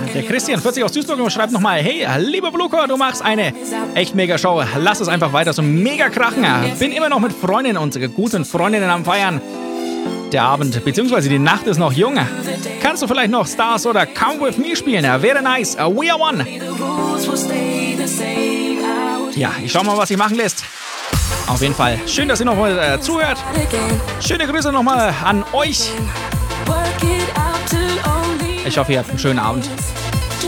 Der Christian 40 aus Duisburg schreibt nochmal: Hey, lieber Bluker, du machst eine echt mega Show. Lass es einfach weiter so mega krachen. Bin immer noch mit Freundinnen und guten Freundinnen am Feiern. Der Abend bzw. die Nacht ist noch jung. Kannst du vielleicht noch Stars oder Come With Me spielen? Wäre nice. We are one. Ja, ich schau mal, was sich machen lässt. Auf jeden Fall. Schön, dass ihr noch mal zuhört. Schöne Grüße nochmal an euch. Ich hoffe, ihr habt einen schönen Abend.